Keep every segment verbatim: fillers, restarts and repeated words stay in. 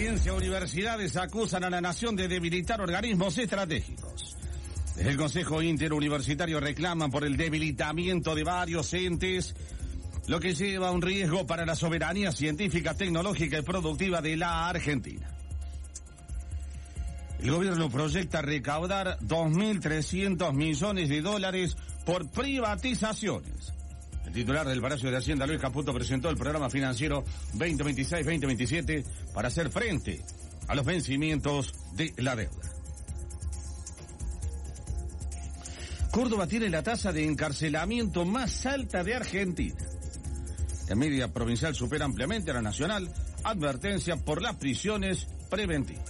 Ciencia, universidades acusan a la nación de debilitar organismos estratégicos. Desde el Consejo Interuniversitario reclaman por el debilitamiento de varios entes, lo que lleva a un riesgo para la soberanía científica, tecnológica y productiva de la Argentina. El gobierno proyecta recaudar dos mil trescientos millones de dólares por privatizaciones. El titular del Palacio de Hacienda, Luis Caputo, presentó el programa financiero veinte veintiséis veinte veintisiete para hacer frente a los vencimientos de la deuda. Córdoba tiene la tasa de encarcelamiento más alta de Argentina. La media provincial supera ampliamente a la nacional. Advertencia por las prisiones preventivas.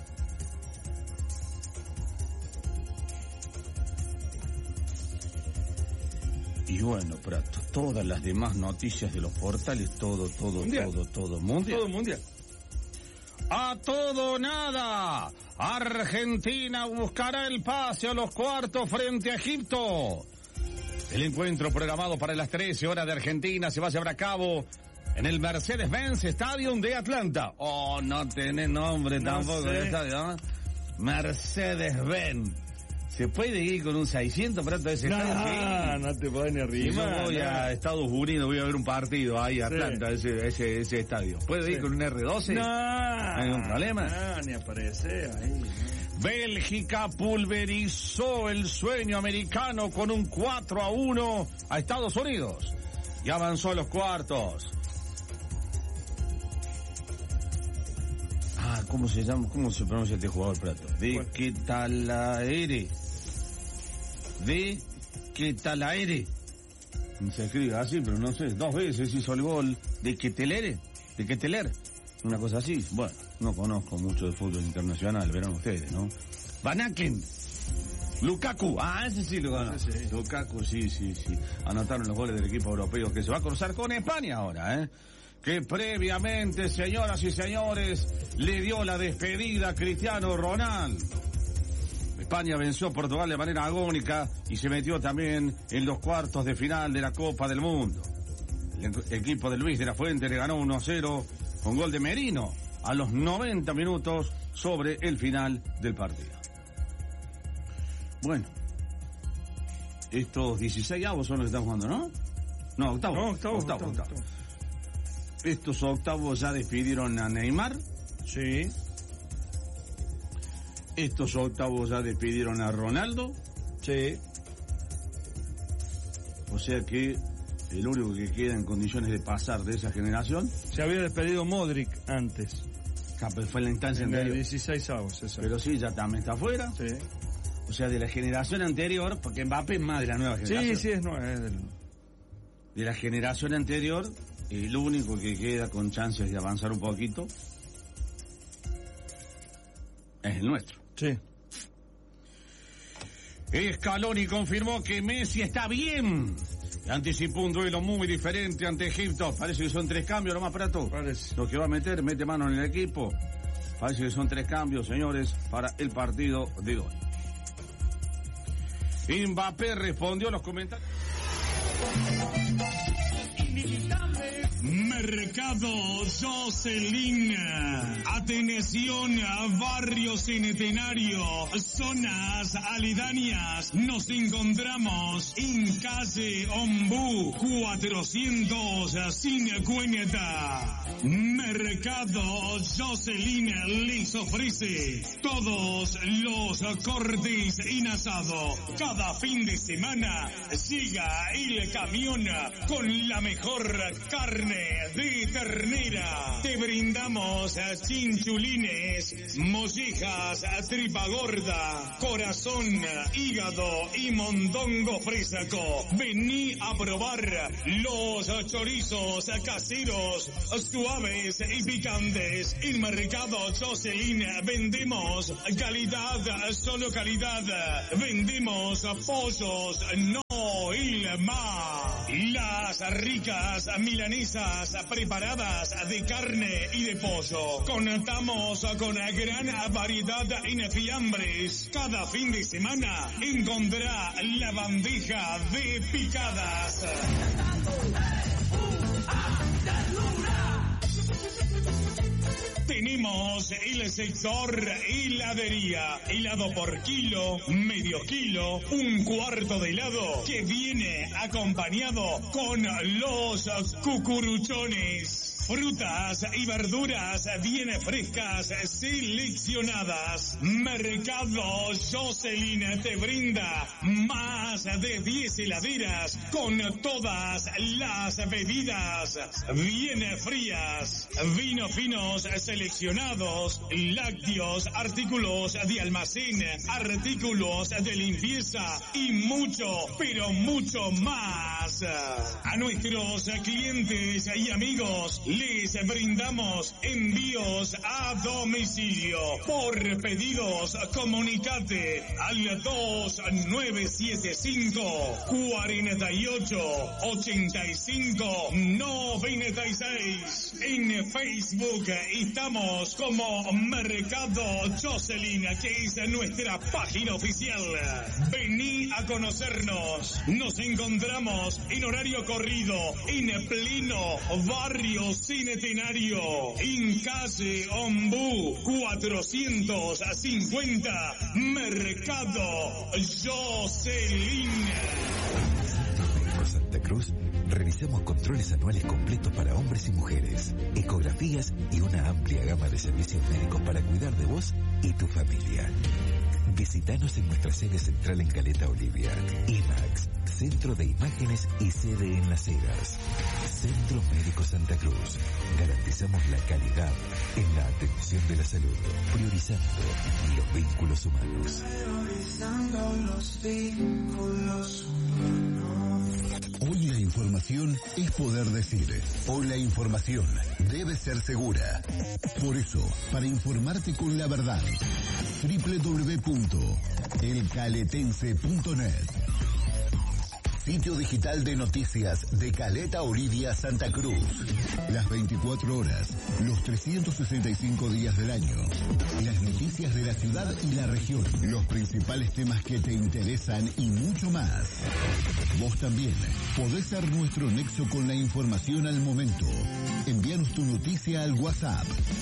Y bueno, Prato, todas las demás noticias de los portales, todo, todo, mundial. todo, todo, mundial. Todo mundial. A todo nada. Argentina buscará el pase a los cuartos frente a Egipto. El encuentro programado para las trece horas de Argentina se va a llevar a cabo en el Mercedes-Benz Stadium de Atlanta. Oh, no tenés nombre no tampoco de estadio, ¿no? Mercedes-Benz. ¿Se puede ir con un seiscientos para todo ese no, estadio? No, no te puedes ni arriba. Si yo voy no. a Estados Unidos, voy a ver un partido ahí, Atlanta, sí. ese, ese, ese estadio. ¿Puede sí. ir con un erre doce? No. ¿No hay ningún problema? No, ni aparece ahí. No. Bélgica pulverizó el sueño americano con un cuatro a uno a Estados Unidos. Y avanzó a los cuartos. Ah, ¿cómo se llama? ¿Cómo se pronuncia este jugador, Prato? De Ketelaere. De Ketelaere. Se escribe así, pero no sé. Dos veces hizo el gol de Ketelere. De Keteler. Una cosa así. Bueno, no conozco mucho de fútbol internacional, verán ustedes, ¿no? Van Aken. Lukaku. Ah, ese sí lo conozco. Sí, sí. Lukaku, sí, sí, sí. Anotaron los goles del equipo europeo que se va a cruzar con España ahora, ¿eh? Que previamente, señoras y señores, le dio la despedida a Cristiano Ronaldo. España venció a Portugal de manera agónica y se metió también en los cuartos de final de la Copa del Mundo. El equipo de Luis de la Fuente le ganó uno a cero con gol de Merino a los noventa minutos sobre el final del partido. Bueno, estos dieciséis avos son los que están jugando, ¿no? No, octavos. No, octavos, octavos, octavos, octavos. Estos octavos ya despidieron a Neymar. Sí. Estos octavos ya despidieron a Ronaldo. Sí. O sea que el único que queda en condiciones de pasar de esa generación. Se había despedido Modric antes. Fue en la instancia en anterior. dieciséis avos, eso. Pero sí, ya también está afuera. Sí. O sea, de la generación anterior, porque Mbappé es más de la nueva generación. Sí, sí, es nueva. Es del... De la generación anterior, el único que queda con chances de avanzar un poquito es el nuestro. Sí. Scaloni confirmó que Messi está bien. Anticipó un duelo muy diferente ante Egipto. Parece que son tres cambios nomás para todo. Parece. Lo que va a meter, mete mano en el equipo. Parece que son tres cambios, señores, para el partido de hoy. Mbappé respondió a los comentarios. Mercado Jocelyn. Atención a Barrio Centenario, zonas aledañas. Nos encontramos en calle Ombú cuatrocientos cincuenta. Mercado Jocelyn les ofrece todos los cortes en asado. Cada fin de semana llega el camión con la mejor carne de ternera. Te brindamos chinchulines, mollejas, tripa gorda, corazón, hígado y mondongo fresco. Vení a probar los chorizos caseros, suaves y picantes. En Mercado Jocelyn vendemos calidad, solo calidad. Vendemos pollos, no il más. Las ricas milanesas preparadas de carne y de pollo. Contamos con gran variedad en fiambres. Cada fin de semana encontrará la bandeja de picadas. Tenemos tenemos el sector heladería. Helado por kilo, medio kilo, un cuarto de helado que viene acompañado con los cucuruchones. Frutas y verduras bien frescas, seleccionadas. Mercado Jocelyn te brinda más de diez heladeras con todas las bebidas bien frías. Vinos finos seleccionados, lácteos, artículos de almacén, artículos de limpieza y mucho, pero mucho más. A nuestros clientes y amigos les brindamos envíos a domicilio. Por pedidos, comunicate al dos nueve siete cinco, cuarenta y ocho, ochenta y cinco, noventa y seis. En Facebook estamos como Mercado Jocelyn, que es nuestra página oficial. Vení a conocernos. Nos encontramos en horario corrido en pleno barrio Centenario, en calle Ombú cuatrocientos cincuenta, Mercado Jocelyn. Santa Cruz, realizamos controles anuales completos para hombres y mujeres, ecografías y una amplia gama de servicios médicos para cuidar de vos y tu familia. Visítanos en nuestra sede central en Caleta Olivia. IMAX, Centro de Imágenes y sede en Las Heras. Centro Médico Santa Cruz. Garantizamos la calidad en la atención de la salud, priorizando los vínculos humanos. Priorizando los vínculos humanos. Hoy la información es poder decir. Hoy la información debe ser segura. Por eso, para informarte con la verdad, doble u doble u doble u punto el caletense punto net. Sitio digital de noticias de Caleta Olivia, Santa Cruz. Las veinticuatro horas, los trescientos sesenta y cinco días del año. Las noticias de la ciudad y la región. Los principales temas que te interesan y mucho más. Vos también podés ser nuestro nexo con la información al momento. Envíanos tu noticia al WhatsApp.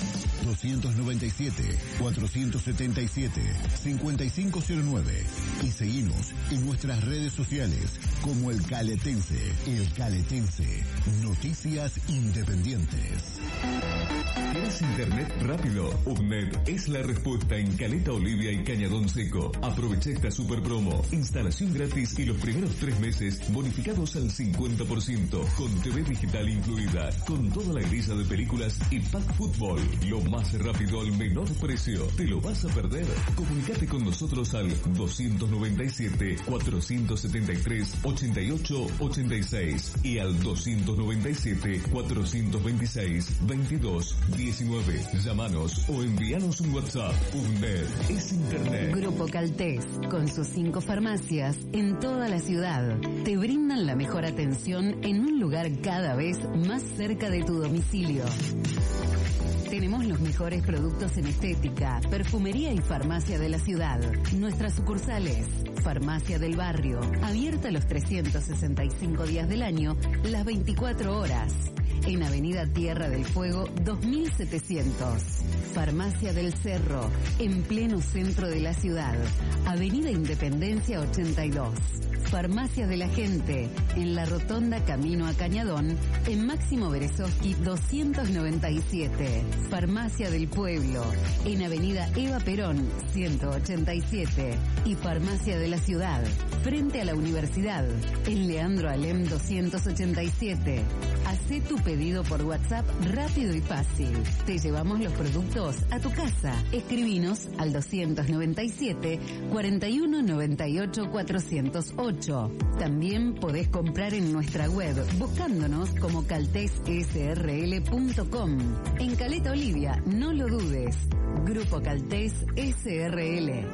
dos nueve siete, cuatro siete siete, cinco cinco cero nueve y seguimos en nuestras redes sociales como El Caletense. El Caletense, noticias independientes. ¿Quieres internet rápido? UBNET es la respuesta en Caleta Olivia y Cañadón Seco. Aprovecha esta super promo. Instalación gratis y los primeros tres meses bonificados al cincuenta por ciento. Con T V digital incluida. Con toda la grilla de películas y pack fútbol. Lo más rápido al menor precio. ¿Te lo vas a perder? Comunicate con nosotros al dos nueve siete, cuatro siete tres, ocho ocho ocho seis y al dos nueve siete, cuatro dos seis, veintidós diecinueve. Llámanos o envíanos un WhatsApp. UNED es internet. Grupo Caltés, con sus cinco farmacias en toda la ciudad, te brindan la mejor atención en un lugar cada vez más cerca de tu domicilio. Tenemos los mejores productos en estética, perfumería y farmacia de la ciudad. Nuestras sucursales: Farmacia del Barrio, abierta los trescientos sesenta y cinco días del año, las veinticuatro horas. En Avenida Tierra del Fuego dos mil setecientos. Farmacia del Cerro, en pleno centro de la ciudad. Avenida Independencia ochenta y dos. Farmacia de la Gente, en la Rotonda Camino a Cañadón, en Máximo Berezovsky doscientos noventa y siete. Farmacia del Pueblo, en Avenida Eva Perón ciento ochenta y siete. Y Farmacia de la Ciudad, frente a la Universidad, en Leandro Alem doscientos ochenta y siete. Hacé tu pedido por WhatsApp rápido y fácil. Te llevamos los productos a tu casa. Escribinos al doscientos noventa y siete, cuarenta y uno noventa y ocho, cuatrocientos ocho. También podés comprar en nuestra web buscándonos como caltes s r l punto com. En Caleta Olivia, no lo dudes. Grupo Caltés S R L.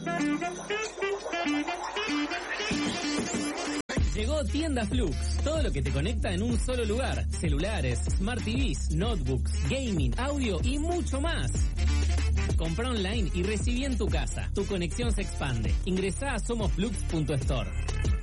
Llegó Tienda Flux, todo lo que te conecta en un solo lugar. Celulares, Smart T Vs, notebooks, gaming, audio y mucho más. Compra online y recibí en tu casa. Tu conexión se expande. Ingresá a somosflux punto store.